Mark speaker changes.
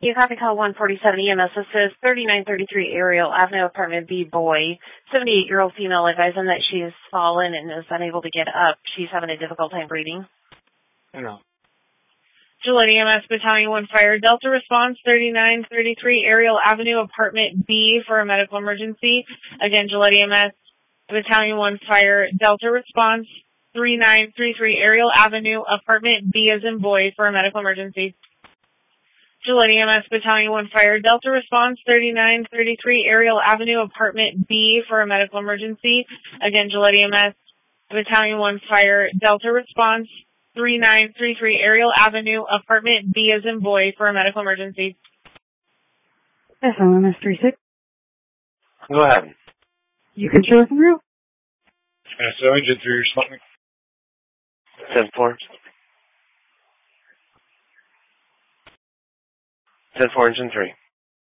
Speaker 1: You have to call 147 EMS. This is 3933 Ariel Avenue, apartment B, Boy. 78-year-old female advising that she's fallen and is unable to get up. She's having a difficult time breathing.
Speaker 2: No.
Speaker 1: Gillette EMS, Battalion 1 Fire. Delta response, 3933 Ariel Avenue, apartment B for a medical emergency. Again, Gillette EMS, Battalion 1 Fire. Delta response, 3933 Ariel Avenue, apartment B as in boy for a medical emergency. Gillette EMS, Battalion 1 Fire. Delta response, 3933 Ariel Avenue, apartment B for a medical emergency. Again, Gillette EMS, Battalion 1 Fire. Delta response, 3933 Ariel Avenue, apartment B as in boy for a medical emergency.
Speaker 3: SLMS 36.
Speaker 2: Go ahead.
Speaker 3: You can show us through.
Speaker 2: SO engine 3 responding. 10-4. 10-4 engine 3.